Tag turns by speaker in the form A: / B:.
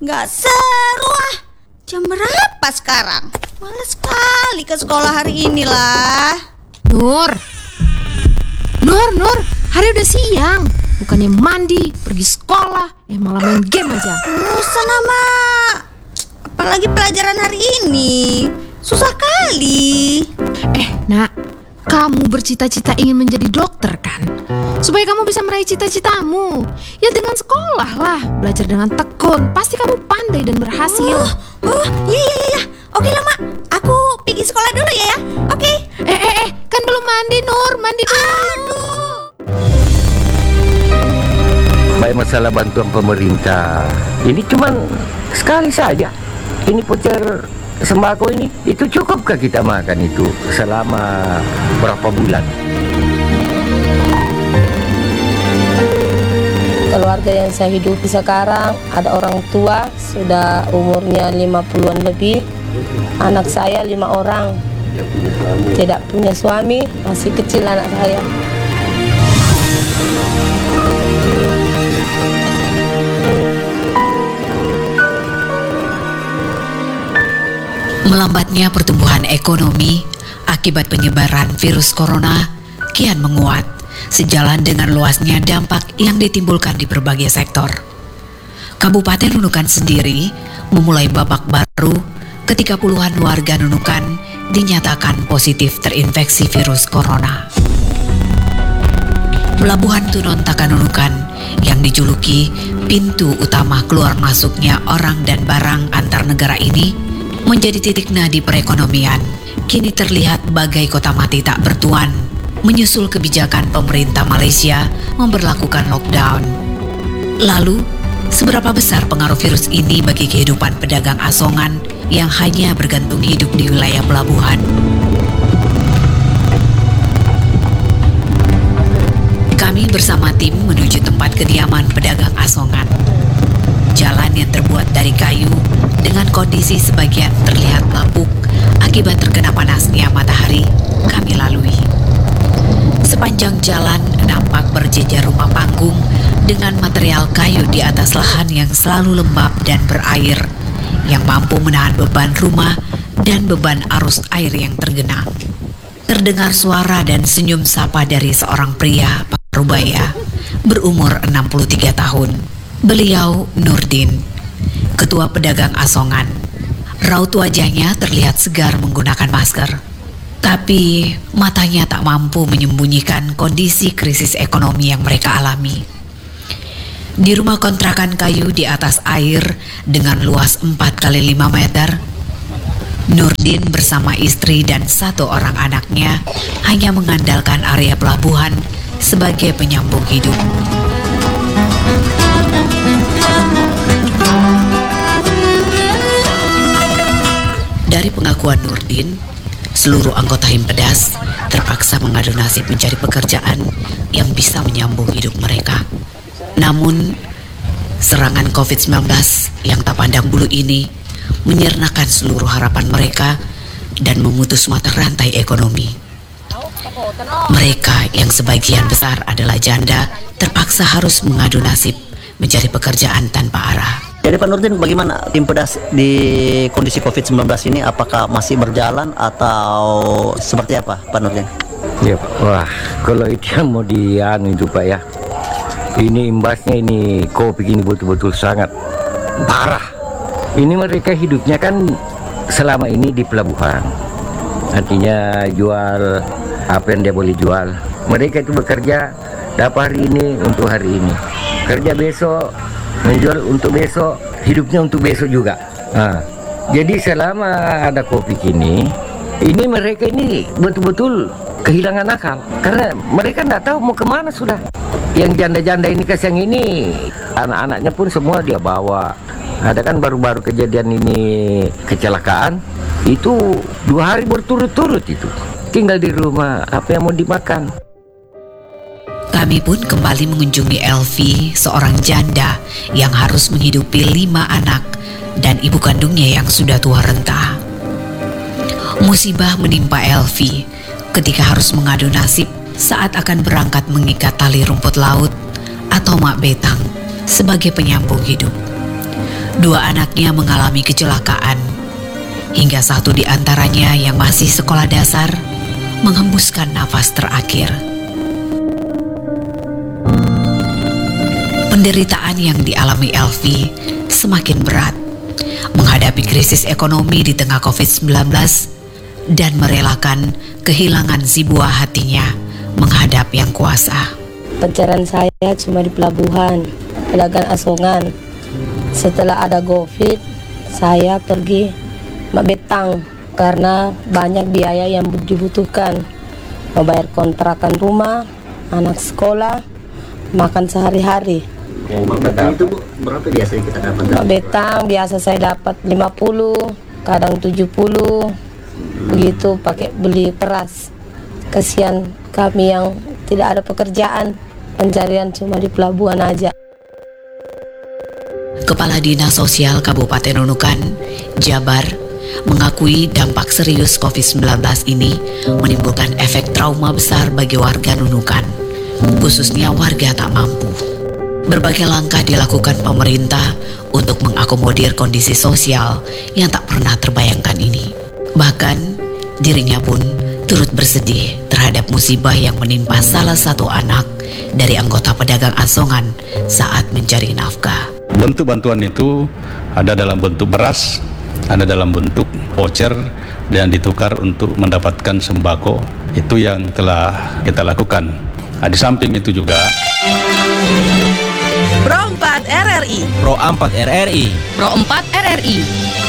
A: Nggak seru ah. Jam berapa sekarang? Males sekali ke sekolah hari ini lah.
B: Nur, hari udah siang. Bukannya mandi, pergi sekolah, malah main game aja.
A: Bosan ama. Apalagi pelajaran hari ini. Susah kali.
B: Nak, kamu bercita-cita ingin menjadi dokter kan? Supaya kamu bisa meraih cita-citamu. Ya dengan sekolah lah, belajar dengan tekun. Pasti kamu pandai dan berhasil.
A: Iya. Oke lah Mak, aku pergi sekolah dulu ya. Oke.
B: Kan belum mandi Nur, mandi dulu.
C: Baik, masalah bantuan pemerintah ini cuman sekali saja. Ini voucher sembako ini, itu cukupkah kita makan itu selama berapa bulan?
D: Keluarga yang saya hidupi sekarang ada orang tua sudah umurnya 50-an lebih. Anak saya 5 orang. Tidak punya suami, masih kecil anak saya.
E: Melambatnya pertumbuhan ekonomi akibat penyebaran virus corona kian menguat, sejalan dengan luasnya dampak yang ditimbulkan di berbagai sektor. Kabupaten Nunukan sendiri memulai babak baru ketika puluhan warga Nunukan dinyatakan positif terinfeksi virus corona. Pelabuhan Tunon Takanunukan yang dijuluki pintu utama keluar masuknya orang dan barang antar negara ini menjadi titik nadi perekonomian. Kini terlihat bagai kota mati tak bertuan menyusul kebijakan pemerintah Malaysia memberlakukan lockdown. Lalu, seberapa besar pengaruh virus ini bagi kehidupan pedagang asongan yang hanya bergantung hidup di wilayah pelabuhan? Kami bersama tim menuju tempat kediaman pedagang asongan. Jalan yang terbuat dari kayu dengan kondisi sebagian terlihat lapuk akibat terkena panasnya matahari kami lalui. Sepanjang jalan nampak berjejer rumah panggung dengan material kayu di atas lahan yang selalu lembab dan berair, yang mampu menahan beban rumah dan beban arus air yang tergenang. Terdengar suara dan senyum sapa dari seorang pria parubaya berumur 63 tahun. Beliau Nurdin, ketua pedagang asongan. Raut wajahnya terlihat segar menggunakan masker, tapi matanya tak mampu menyembunyikan kondisi krisis ekonomi yang mereka alami. Di rumah kontrakan kayu di atas air dengan luas 4x5 meter, Nurdin bersama istri dan 1 orang anaknya hanya mengandalkan area pelabuhan sebagai penyambung hidup. Dari pengakuan Nurdin, seluruh anggota Himpedas terpaksa mengadu nasib mencari pekerjaan yang bisa menyambung hidup mereka. Namun, serangan COVID-19 yang tak pandang bulu ini menyernakan seluruh harapan mereka dan memutus mata rantai ekonomi. Mereka yang sebagian besar adalah janda terpaksa harus mengadu nasib mencari pekerjaan tanpa arah.
F: Jadi Pak Nurdin, bagaimana tim pedas di kondisi COVID-19 ini? Apakah masih berjalan atau seperti apa Pak Nurdin?
C: Ya, wah, kalau itu yang mau itu Pak ya, ini imbasnya ini COVID ini betul-betul sangat parah. Ini mereka hidupnya kan selama ini di pelabuhan, artinya jual apa yang dia boleh jual. Mereka itu bekerja dapat hari ini untuk hari ini, kerja besok, menjual untuk besok, hidupnya untuk besok juga. Jadi selama ada COVID ini mereka ini betul-betul kehilangan akal, karena mereka tidak tahu mau kemana sudah. Yang janda-janda ini kasihan ini, anak-anaknya pun semua dia bawa. Ada kan baru-baru kejadian ini kecelakaan, itu 2 hari berturut-turut itu tinggal di rumah, apa yang mau dimakan.
E: Kami pun kembali mengunjungi Elvi, seorang janda yang harus menghidupi 5 anak dan ibu kandungnya yang sudah tua renta. Musibah menimpa Elvi ketika harus mengadu nasib saat akan berangkat mengikat tali rumput laut atau mak betang sebagai penyambung hidup. Dua anaknya mengalami kecelakaan, hingga satu di antaranya yang masih sekolah dasar menghembuskan nafas terakhir. Penderitaan yang dialami Elvi semakin berat menghadapi krisis ekonomi di tengah COVID-19 dan merelakan kehilangan si buah hatinya menghadap Yang Kuasa.
D: Pencarian saya cuma di pelabuhan, pedagang asongan. Setelah ada COVID, saya pergi Betang karena banyak biaya yang dibutuhkan. Membayar kontrakan rumah, anak sekolah, makan sehari-hari.
F: Betang itu Bu, berapa biasanya kita dapat?
D: Betang biasa saya dapat 50, kadang 70. Begitu pakai beli beras. Kasihan kami yang tidak ada pekerjaan, pencarian cuma di pelabuhan aja.
E: Kepala Dinas Sosial Kabupaten Nunukan, Jabar, mengakui dampak serius COVID-19 ini menimbulkan efek trauma besar bagi warga Nunukan, khususnya warga tak mampu. Berbagai langkah dilakukan pemerintah untuk mengakomodir kondisi sosial yang tak pernah terbayangkan ini. Bahkan, dirinya pun turut bersedih terhadap musibah yang menimpa salah satu anak dari anggota pedagang asongan saat mencari nafkah.
G: Bentuk bantuan itu ada dalam bentuk beras, ada dalam bentuk voucher, dan ditukar untuk mendapatkan sembako. Itu yang telah kita lakukan. Nah, di samping itu juga
H: Pro 4 RRI,
I: Pro 4 RRI,
H: Pro 4 RRI.